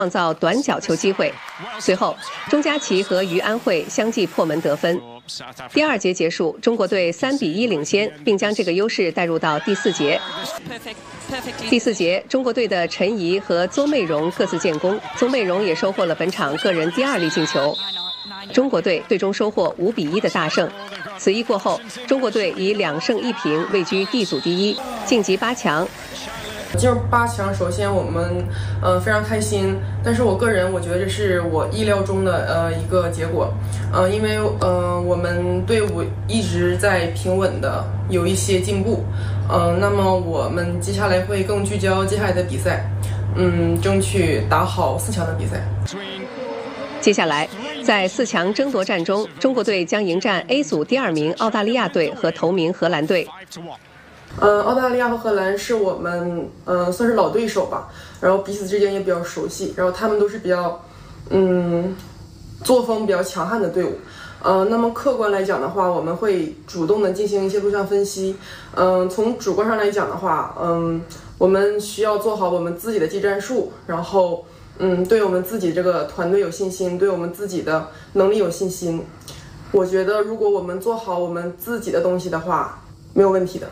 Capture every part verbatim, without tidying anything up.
创造短角球机会，随后钟佳琪和于安慧相继破门得分。第二节结束，中国队三比一领先，并将这个优势带入到第四节。第四节，中国队的陈怡和邹媚蓉各自建功，邹媚蓉也收获了本场个人第二粒进球。中国队最终收获五比一的大胜。此役过后，中国队以两胜一平位居 D 组第一，晋级八强。 进入八强，首先我们呃非常开心，但是我个人我觉得这是我意料中的呃一个结果，呃因为呃我们队伍一直在平稳的有一些进步，呃那么我们接下来会更聚焦接下来的比赛，嗯争取打好四强的比赛。 接下来，在四强争夺战中，中国队将迎战 A 组第二名澳大利亚队和头名荷兰队。 呃，澳大利亚和荷兰是我们呃算是老对手吧，然后彼此之间也比较熟悉，然后他们都是比较嗯作风比较强悍的队伍。呃，那么客观来讲的话，我们会主动的进行一些录像分析。嗯、呃，从主观上来讲的话，嗯，我们需要做好我们自己的技战术，然后嗯，对我们自己这个团队有信心，对我们自己的能力有信心。我觉得如果我们做好我们自己的东西的话，没有问题的。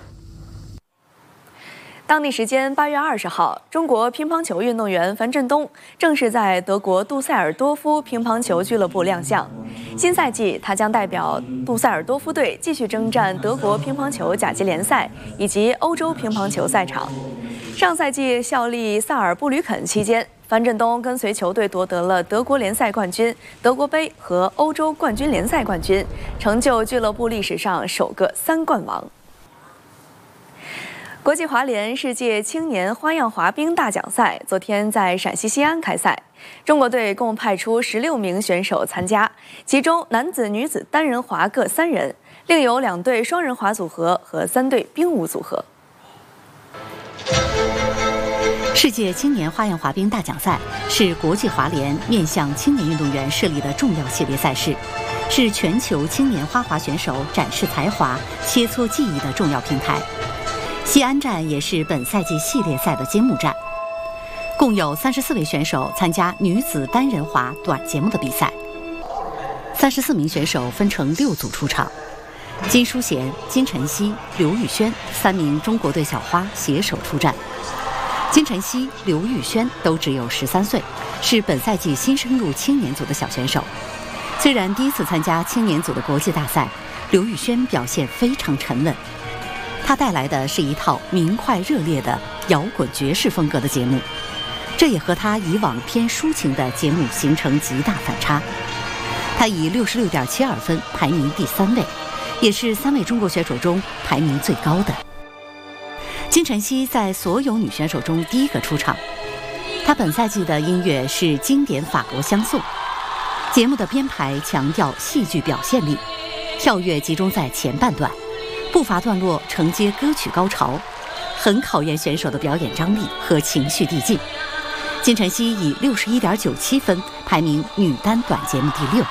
当地时间八月二十号，中国乒乓球运动员樊振东正式在德国杜塞尔多夫乒乓球俱乐部亮相。新赛季，他将代表杜塞尔多夫队继续征战德国乒乓球甲级联赛以及欧洲乒乓球赛场。上赛季效力萨尔布吕肯期间，樊振东跟随球队夺得了德国联赛冠军、德国杯和欧洲冠军联赛冠军，成就俱乐部历史上首个三冠王。国际滑联世界青年花样滑冰大奖赛昨天在陕西西安开赛，中国队共派出十六名选手参加，其中男子、女子单人滑各三人，另有两队双人滑组合和三队冰舞组合。 世界青年花样滑冰大奖赛是国际滑联面向青年运动员设立的重要系列赛事，是全球青年花滑选手展示才华、切磋技艺的重要平台。西安站也是本赛季系列赛的揭幕战，共有三十四位选手参加女子单人滑短节目的比赛。三十四名选手分成六组出场，金淑贤、金晨曦、刘雨轩三名中国队小花携手出战。金晨曦、刘雨轩都只有十三岁，是本赛季新升入青年组的小选手。虽然第一次参加青年组的国际大赛，刘雨轩表现非常沉稳。他带来的是一套明快热烈的摇滚爵士风格的节目，这也和他以往偏抒情的节目形成极大反差。他以六十六点七二分排名第三位，也是三位中国选手中排名最高的。金晨曦在所有女选手中第一个出场，她本赛季的音乐是经典法国香颂，节目的编排强调戏剧表现力，跳跃集中在前半段，步伐段落承接歌曲高潮，很考验选手的表演张力和情绪递进。金晨曦以六十一点九七分排名女单短节目第六。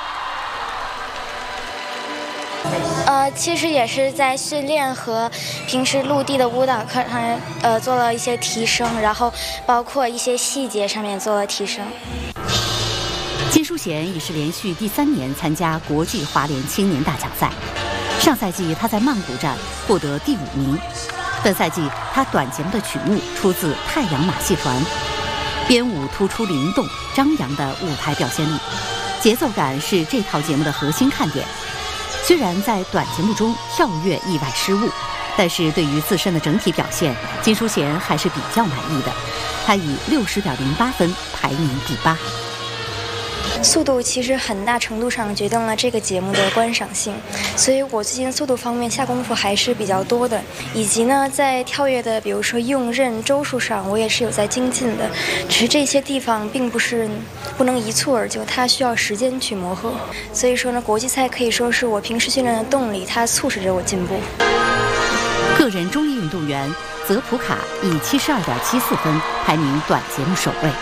呃，其实也是在训练和平时陆地的舞蹈课上，呃，做了一些提升，然后包括一些细节上面做了提升。 金淑贤已是连续第三年参加国际滑联青年大奖赛。上赛季他在曼谷站获得第五名，本赛季他短节目的曲目出自太阳马戏团，编舞突出灵动张扬的舞台表现力，节奏感是这套节目的核心看点。虽然在短节目中跳跃意外失误，但是对于自身的整体表现，金淑贤还是比较满意的，他以六十点零八分排名第八。 速度其实很大程度上决定了这个节目的观赏性，所以我最近速度方面下功夫还是比较多的，以及呢在跳跃的比如说用刃周数上我也是有在精进的，只是这些地方并不是不能一蹴而就，它需要时间去磨合，所以说呢国际赛可以说是我平时训练的动力，它促使着我进步。 个人中立运动员泽普卡以七十二点七四分排名短节目首位。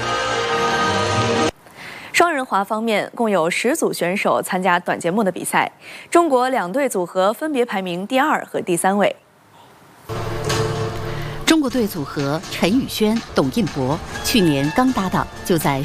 双人滑方面，共有十组选手参加短节目的比赛，中国两队组合分别排名第二和第三位。 中国队组合陈宇轩、董印博去年刚搭档，就在